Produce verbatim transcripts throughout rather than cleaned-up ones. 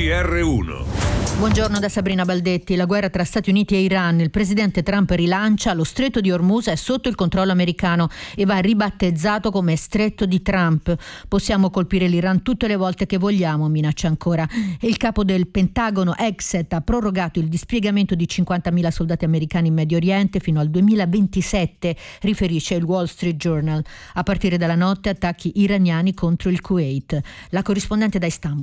R uno. Buongiorno da Sabrina Baldetti. La guerra tra Stati Uniti e Iran. Il presidente Trump rilancia: lo stretto di Hormuz è sotto il controllo americano e va ribattezzato come stretto di Trump. Possiamo colpire l'Iran tutte le volte che vogliamo, minaccia ancora. E il capo del Pentagono, Exet, ha prorogato il dispiegamento di cinquantamila soldati americani in Medio Oriente fino al duemilaventisette, riferisce il Wall Street Journal. A partire dalla notte attacchi iraniani contro il Kuwait. La corrispondente da Istanbul.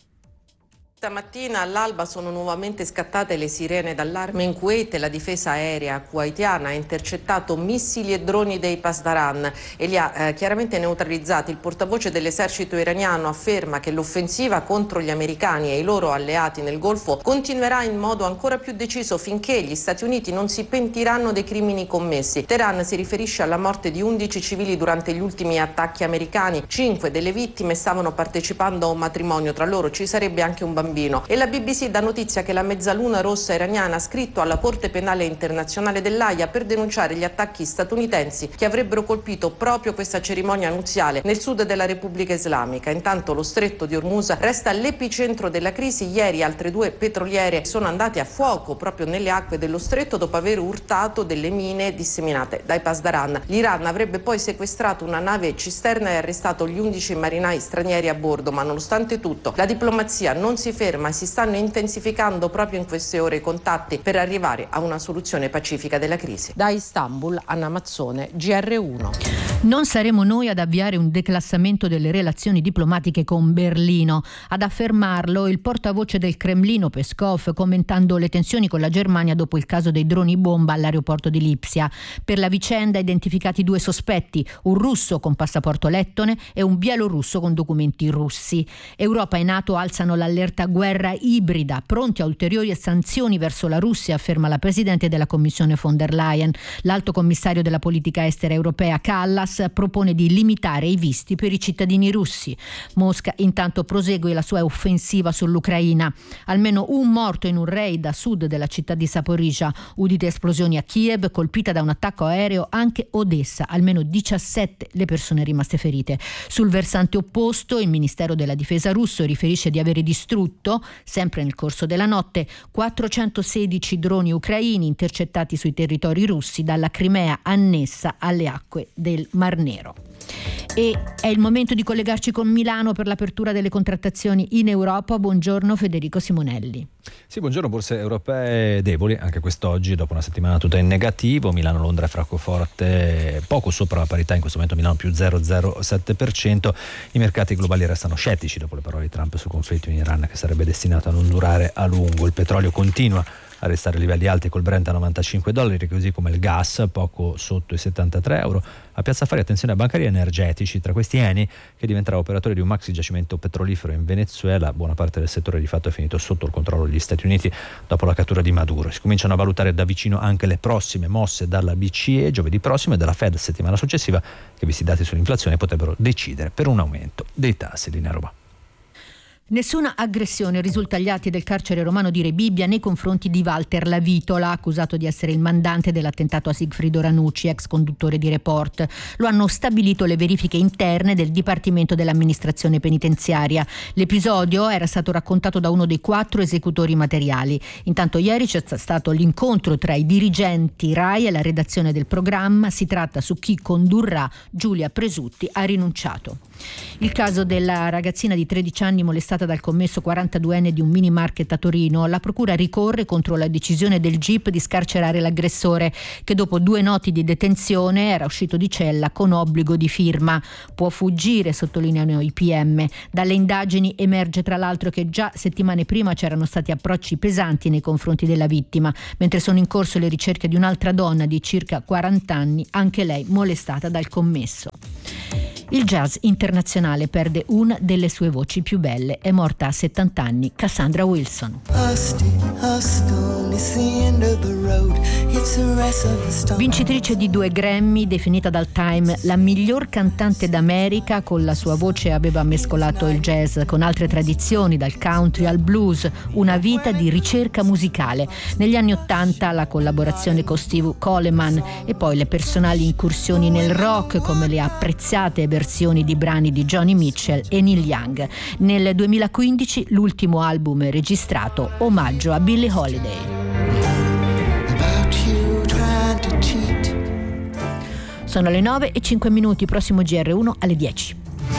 Stamattina all'alba sono nuovamente scattate le sirene d'allarme in Kuwait e la difesa aerea kuwaitiana ha intercettato missili e droni dei Pasdaran e li ha eh, chiaramente neutralizzati. Il portavoce dell'esercito iraniano afferma che l'offensiva contro gli americani e i loro alleati nel Golfo continuerà in modo ancora più deciso finché gli Stati Uniti non si pentiranno dei crimini commessi. Teheran si riferisce alla morte di undici civili durante gli ultimi attacchi americani. Cinque delle vittime stavano partecipando a un matrimonio, tra loro ci sarebbe anche un bambino. E la B B C dà notizia che la Mezzaluna Rossa iraniana ha scritto alla Corte Penale Internazionale dell'Aia per denunciare gli attacchi statunitensi che avrebbero colpito proprio questa cerimonia nuziale nel sud della Repubblica Islamica. Intanto lo stretto di Hormuz resta l'epicentro della crisi. Ieri altre due petroliere sono andate a fuoco proprio nelle acque dello stretto dopo aver urtato delle mine disseminate dai Pasdaran. L'Iran avrebbe poi sequestrato una nave cisterna e arrestato gli undici marinai stranieri a bordo, ma nonostante tutto la diplomazia non si ferma e si stanno intensificando proprio in queste ore i contatti per arrivare a una soluzione pacifica della crisi. Da Istanbul, Anna Mazzone, G R uno. Non saremo noi ad avviare un declassamento delle relazioni diplomatiche con Berlino. Ad affermarlo il portavoce del Cremlino Peskov, commentando le tensioni con la Germania dopo il caso dei droni bomba all'aeroporto di Lipsia. Per la vicenda identificati due sospetti, un russo con passaporto lettone e un bielorusso con documenti russi. Europa e NATO alzano l'allerta guerra ibrida, pronti a ulteriori sanzioni verso la Russia, afferma la Presidente della Commissione von der Leyen. L'Alto Commissario della Politica Estera Europea Kallas propone di limitare i visti per i cittadini russi. Mosca intanto prosegue la sua offensiva sull'Ucraina. Almeno un morto in un raid a sud della città di Zaporizhzhia. Udite esplosioni a Kiev, colpita da un attacco aereo anche Odessa. Almeno diciassette le persone rimaste ferite. Sul versante opposto, il Ministero della Difesa russo riferisce di avere distrutto, sempre nel corso della notte, quattrocentosedici droni ucraini intercettati sui territori russi dalla Crimea annessa alle acque del Mar Nero. E è il momento di collegarci con Milano per l'apertura delle contrattazioni in Europa. Buongiorno Federico Simonelli. Sì, buongiorno. Borse europee deboli anche quest'oggi dopo una settimana tutta in negativo. Milano, Londra e Francoforte poco sopra la parità, in questo momento Milano più zero virgola zero sette per cento. I mercati globali restano scettici dopo le parole di Trump sul conflitto in Iran, che sarebbe destinato a non durare a lungo. Il petrolio continua a restare a livelli alti col Brent a novantacinque dollari, così come il gas poco sotto i settantatré euro. A Piazza Affari attenzione a bancari energetici, tra questi Eni, che diventerà operatore di un maxi giacimento petrolifero in Venezuela. Buona parte del settore di fatto è finito sotto il controllo degli Stati Uniti dopo la cattura di Maduro. Si cominciano a valutare da vicino anche le prossime mosse dalla B C E giovedì prossimo e dalla Fed settimana successiva, che visti i dati sull'inflazione potrebbero decidere per un aumento dei tassi. Linea Roma. Nessuna aggressione risulta agli atti del carcere romano di Rebibbia nei confronti di Walter Lavitola, accusato di essere il mandante dell'attentato a Sigfrido Ranucci, ex conduttore di Report. Lo hanno stabilito le verifiche interne del Dipartimento dell'Amministrazione Penitenziaria. L'episodio era stato raccontato da uno dei quattro esecutori materiali. Intanto ieri c'è stato l'incontro tra i dirigenti RAI e la redazione del programma. Si tratta su chi condurrà. Giulia Presutti ha rinunciato. Il caso della ragazzina di tredici anni molestata dal commesso quarantaduenne di un mini market a Torino. La procura ricorre contro la decisione del G I P di scarcerare l'aggressore, che dopo due noti di detenzione era uscito di cella con obbligo di firma. Può fuggire, sottolineano i P M. Dalle indagini emerge tra l'altro che già settimane prima c'erano stati approcci pesanti nei confronti della vittima, mentre sono in corso le ricerche di un'altra donna di circa quaranta anni, anche lei molestata dal commesso. Il jazz internazionale perde una delle sue voci più belle. È morta a settanta anni Cassandra Wilson. Vincitrice di due Grammy, definita dal Time la miglior cantante d'America, con la sua voce aveva mescolato il jazz con altre tradizioni, dal country al blues, una vita di ricerca musicale. Negli anni Ottanta la collaborazione con Steve Coleman e poi le personali incursioni nel rock, come le ha apprezzate e versioni di brani di Joni Mitchell e Neil Young. Nel duemilaquindici l'ultimo album registrato, omaggio a Billie Holiday. Sono le nove e cinque minuti, prossimo G R uno alle dieci.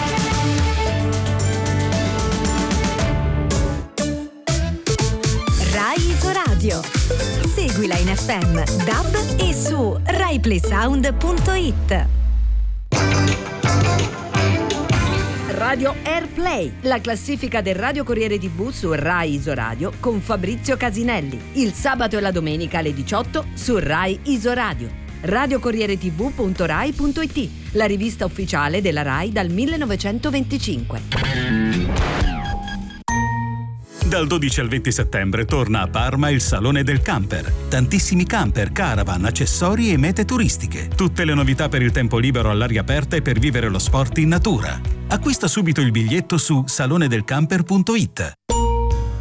Rai Isoradio. Seguila in F M, D A B e su rai play sound punto it. Radio Airplay, la classifica del Radio Corriere tivù su Rai Isoradio con Fabrizio Casinelli. Il sabato e la domenica alle diciotto su Rai Isoradio. radio corriere tivù punto rai punto it, la rivista ufficiale della Rai dal millenovecentoventicinque. Dal dodici al venti settembre torna a Parma il Salone del Camper. Tantissimi camper, caravan, accessori e mete turistiche. Tutte le novità per il tempo libero all'aria aperta e per vivere lo sport in natura. Acquista subito il biglietto su salone del camper punto it.